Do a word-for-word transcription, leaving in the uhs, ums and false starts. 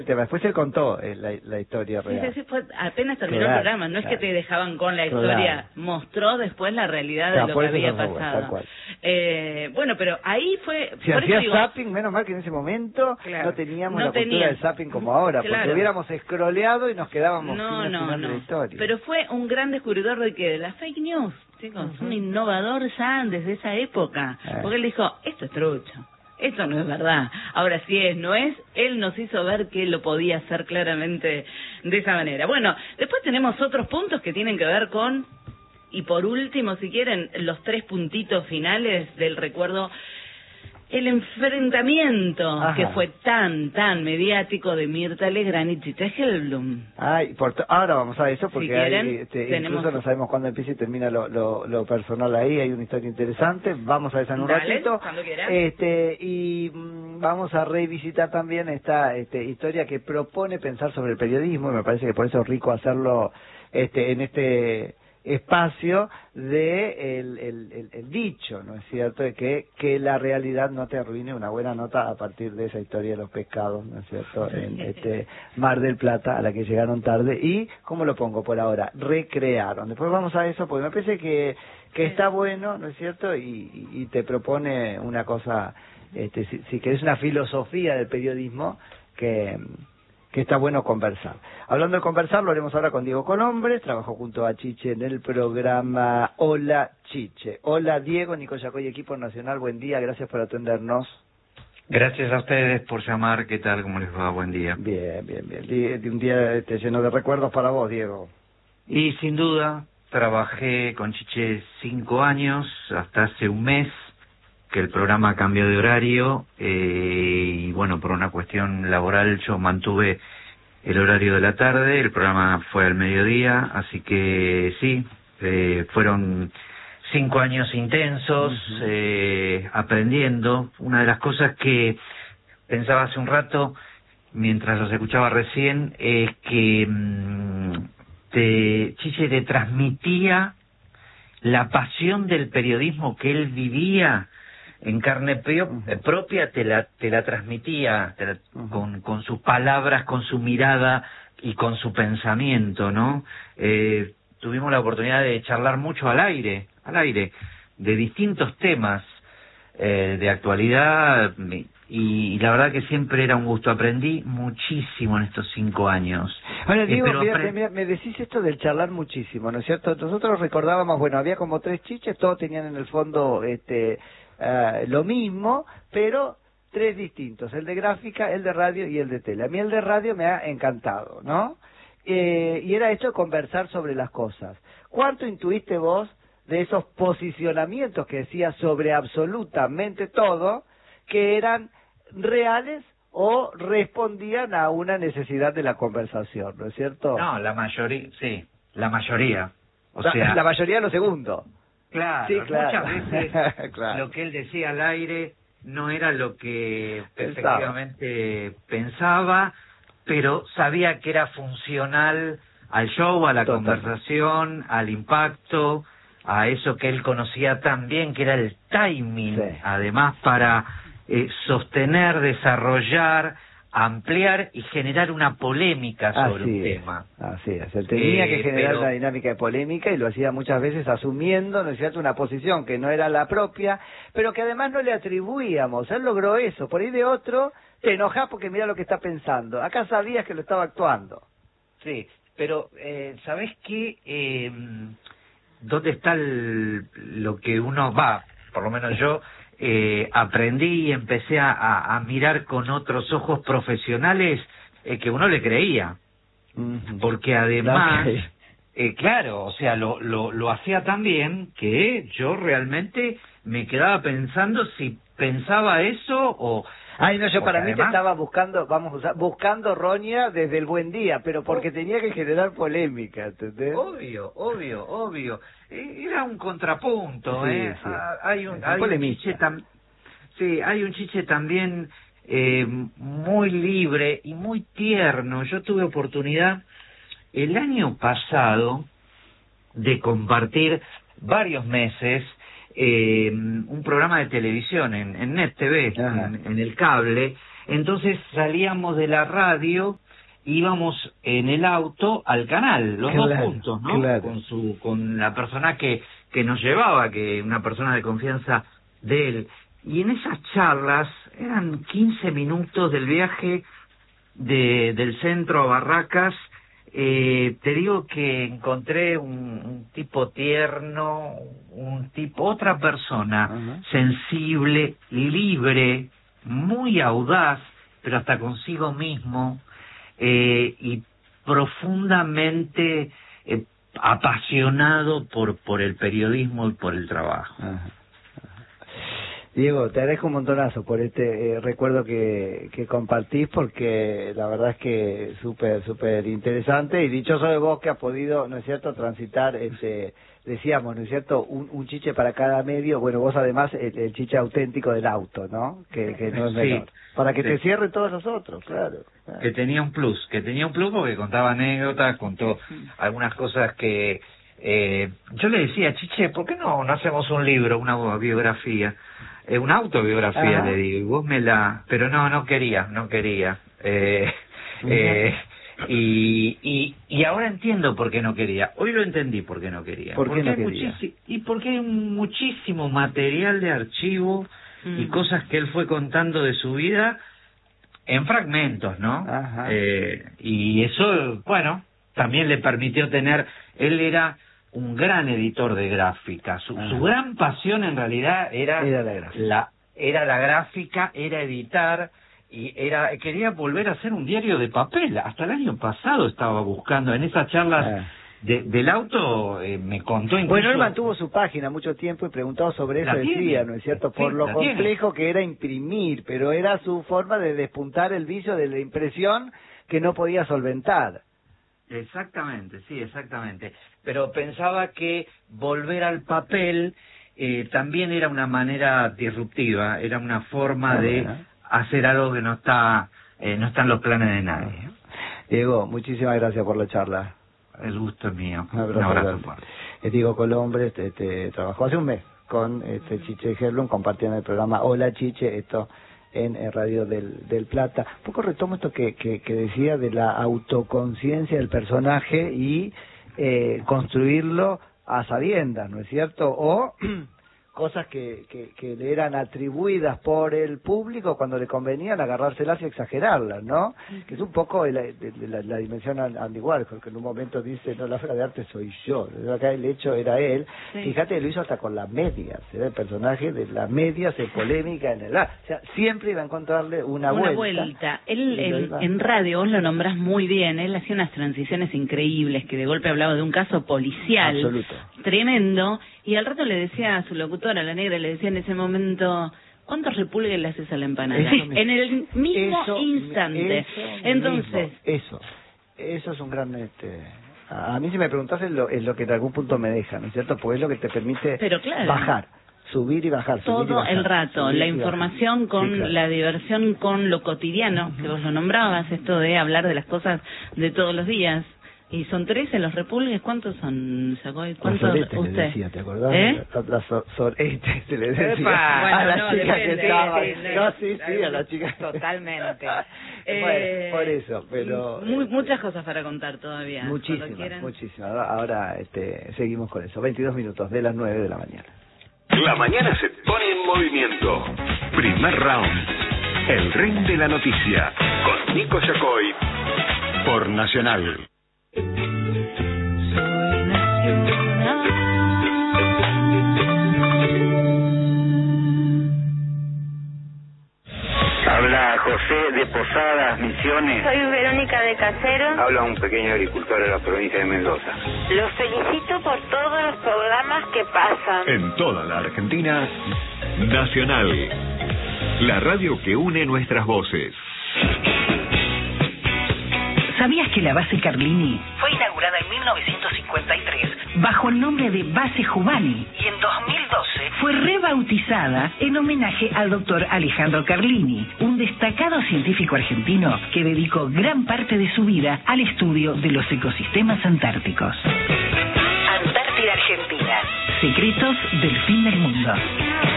Después él contó eh, la, la historia real. Sí, sí, sí, fue, apenas terminó claro, el programa, no es claro. que te dejaban con la historia, Claro. mostró después la realidad de Claro, lo por que eso había no fue, pasado. tal cual. Eh, bueno, pero ahí fue... Si por eso hacía digo, zapping, menos mal que en ese momento claro, no teníamos no la cultura tenía, del zapping como ahora, claro. porque hubiéramos scrolleado y nos quedábamos No, sin el no, final no. de la historia. Pero fue un gran descubridor de que de la fake news, chicos, Uh-huh. un innovador ya desde esa época. Eh. Porque él dijo, esto es trucho, esto no es verdad. Ahora, si es, no es, él nos hizo ver que lo podía hacer claramente de esa manera. Bueno, después tenemos otros puntos que tienen que ver con, y por último, si quieren, los tres puntitos finales del recuerdo. El enfrentamiento Ajá. que fue tan, tan mediático de Mirta Legrand y Chiche Hellblum. Ay, por to- ahora vamos a eso porque Si quieren, hay, este, tenemos... incluso no sabemos cuándo empieza y termina lo, lo, lo personal ahí, hay una historia interesante, vamos a esa en un Dale, ratito. cuando quieras. Este, y mm, vamos a revisitar también esta este, historia que propone pensar sobre el periodismo, y me parece que por eso es rico hacerlo este, en este espacio de el, el, el, el dicho, ¿no es cierto?, de que, que la realidad no te arruine una buena nota a partir de esa historia de los pescados, ¿no es cierto?, en este Mar del Plata, a la que llegaron tarde, y, ¿cómo lo pongo por ahora?, recrearon. Después vamos a eso, porque me parece que, que está bueno, ¿no es cierto?, y, y te propone una cosa, este, si, si querés, una filosofía del periodismo que... que está bueno conversar. Hablando de conversar, lo haremos ahora con Diego Colombres, trabajó junto a Chiche en el programa Hola Chiche. Hola Diego, Nico Yacoy, equipo nacional, buen día, gracias por atendernos. Gracias a ustedes por llamar, ¿qué tal? ¿Cómo les va? Buen día. Bien, bien, bien. Di- de un día este, lleno de recuerdos para vos, Diego. Y sin duda, trabajé con Chiche cinco años, hasta hace un mes, que el programa cambió de horario, eh, y bueno, por una cuestión laboral yo mantuve el horario de la tarde, el programa fue al mediodía, así que sí, eh, fueron cinco años intensos, uh-huh. eh, aprendiendo. Una de las cosas que pensaba hace un rato, mientras los escuchaba recién, es que mmm, te, Chiche te transmitía la pasión del periodismo que él vivía en carne pio, eh, propia, te la te la transmitía te la, uh-huh. con con sus palabras, con su mirada y con su pensamiento, ¿no? Eh, tuvimos la oportunidad de charlar mucho al aire, al aire, de distintos temas eh, de actualidad, y, y la verdad que siempre era un gusto. Aprendí muchísimo en estos cinco años. Bueno, Diego, eh, mira, apre... mira, me decís esto del charlar muchísimo, ¿no es cierto? Nosotros recordábamos, bueno, había como tres chiches, todos tenían en el fondo este uh, lo mismo, pero tres distintos, el de gráfica, el de radio y el de tele. A mí el de radio me ha encantado, ¿no? Eh, y era esto de conversar sobre las cosas. ¿Cuánto intuiste vos de esos posicionamientos que decías sobre absolutamente todo, que eran reales o respondían a una necesidad de la conversación, ¿no es cierto? No, la mayoría, sí, la mayoría. O la, sea, la mayoría lo segundo. Claro, sí, claro. muchas veces claro. lo que él decía al aire no era lo que Pensaba. efectivamente pensaba, pero sabía que era funcional al show, a la Total. conversación, al impacto, a eso que él conocía tan bien, que era el timing, sí. además para eh, sostener, desarrollar, ampliar y generar una polémica sobre así un es, tema. Así es, él tenía eh, que generar pero... una dinámica de polémica y lo hacía muchas veces asumiendo, ¿no es cierto?, una posición que no era la propia, pero que además no le atribuíamos. Él logró eso, por ahí de otro te enojás porque mira lo que está pensando. Acá sabías que lo estaba actuando. Sí, pero eh, ¿sabés qué? Eh, ¿Dónde está el, lo que uno va? Por lo menos yo eh, aprendí y empecé a, a, a mirar con otros ojos profesionales eh, que uno le creía. Uh-huh. Porque además, okay. eh, claro, o sea, lo, lo, lo hacía tan bien que yo realmente me quedaba pensando si pensaba eso o... Ay, no, yo para además, mí te estaba buscando, vamos a usar, buscando roña desde el buen día, pero porque oh, tenía que generar polémica, ¿entendés? Obvio, obvio, obvio. Era un contrapunto, sí, ¿eh? Sí. Ah, hay un, hay un chiche tam, sí, hay un chiche también eh, muy libre y muy tierno. Yo tuve oportunidad el año pasado de compartir varios meses eh, un programa de televisión en, en Net T V, en, en el cable, Entonces salíamos de la radio, íbamos en el auto al canal, los claro, dos juntos, ¿no? Claro. Con su, con la persona que, que nos llevaba, que una persona de confianza de él. Y en esas charlas eran quince minutos del viaje de, del centro a Barracas. Eh, te digo que encontré un, un tipo tierno, un tipo, otra persona, uh-huh. sensible, libre, muy audaz, pero hasta consigo mismo, eh, y profundamente eh, apasionado por, por el periodismo y por el trabajo. Uh-huh. Diego, te agradezco un montonazo por este eh, recuerdo que, que compartís, porque la verdad es que súper, súper interesante, y dichoso de vos que has podido, ¿no es cierto?, transitar, este, decíamos, ¿no es cierto?, un, un chiche para cada medio. Bueno, vos además el, el chiche auténtico del auto, ¿no?, que, que no es menor. Sí, para que sí. te cierren todos los otros, claro, claro. Que tenía un plus, que tenía un plus porque contaba anécdotas, contó algunas cosas que... Eh, yo le decía, Chiche, ¿por qué no, no hacemos un libro, una biografía? Eh, una autobiografía, ajá. le digo, y vos me la... Pero no, no quería, no quería. Eh, eh, y, y, y ahora entiendo por qué no quería. Hoy lo entendí por qué no quería. ¿Por qué no quería? Y porque hay muchísimo material de archivo mm. y cosas que él fue contando de su vida en fragmentos, ¿no? Ajá. Eh, y eso, bueno, también le permitió tener... Él era... un gran editor de gráfica. Su, ah. su gran pasión en realidad era, era la gráfica. La, era la gráfica, era editar, y era quería volver a hacer un diario de papel. Hasta el año pasado estaba buscando, en esas charlas ah. de, del auto, eh, me contó incluso... Bueno, él mantuvo su página mucho tiempo y preguntado sobre eso decía, ¿no es cierto? Por sí, lo complejo tiene. que era imprimir, pero era su forma de despuntar el vicio de la impresión que no podía solventar. Exactamente, sí, exactamente. Pero pensaba que volver al papel eh, también era una manera disruptiva, era una forma ah, de bueno. hacer algo que no está eh, no está en los planes de nadie. Diego, muchísimas gracias por la charla. El gusto es mío. Un abrazo. Un abrazo fuerte. Diego Colombre este, este, trabajó hace un mes con este Chiche Herblum, compartiendo el programa Hola Chiche, esto en Radio del, del Plata. Un poco retomo esto que, que, que decía de la autoconciencia del personaje y eh, construirlo a sabiendas, ¿no es cierto? O cosas que, que, que le eran atribuidas por el público cuando le convenían agarrárselas y exagerarlas, ¿no? Que es un poco la, la, la dimensión Andy Warhol, que en un momento dice, no, la obra de arte soy yo, acá el hecho era él. Sí. Fíjate, lo hizo hasta con las medias, era el personaje de las medias en polémica en el arte. O sea, siempre iba a encontrarle una, una vuelta. vuelta. Él, él en radio, vos lo nombrás muy bien, él hacía unas transiciones increíbles, que de golpe hablaba de un caso policial. Absoluto. Tremendo, y al rato le decía a su locutora, la negra, le decía en ese momento, ¿cuántos repulgues le haces a la empanada? En el mismo eso, instante. Eso Entonces, mismo, eso, eso es un gran... este A mí si me preguntás es lo, es lo que en algún punto me deja, ¿no es cierto? Porque es lo que te permite pero claro, bajar, subir y bajar, todo subir y bajar, el rato, la información con sí, claro. la diversión con lo cotidiano, que vos lo nombrabas, esto de hablar de las cosas de todos los días. Y son trece los repulgues, ¿cuántos son, Sacoy? ¿Cuántos sorete usted? Le decía, ¿te acordás? ¿Eh? La, la so, sorete se le decía. Epa, a bueno, la no, chica depende, que estaba. sí, sí, no, sí, sí, a la chica. Totalmente. bueno, eh, por eso, pero... Muy, muchas cosas para contar todavía. Muchísimas, muchísimas. Ahora, ahora este, seguimos con eso. veintidós minutos de las nueve de la mañana. La mañana se pone en movimiento. Primer round. El ring de la noticia. Con Nico Yacoy. Por Nacional. Habla José de Posadas, Misiones. Soy Verónica de Casero. Habla un pequeño agricultor de la provincia de Mendoza. Los felicito por todos los programas que pasan. En toda la Argentina, Nacional. La radio que une nuestras voces. ¿Sabías que la base Carlini fue inaugurada en mil novecientos cincuenta y tres bajo el nombre de Base Juvani y en dos mil doce fue rebautizada en homenaje al doctor Alejandro Carlini, un destacado científico argentino que dedicó gran parte de su vida al estudio de los ecosistemas antárticos? Antártida Argentina. Secretos del fin del mundo.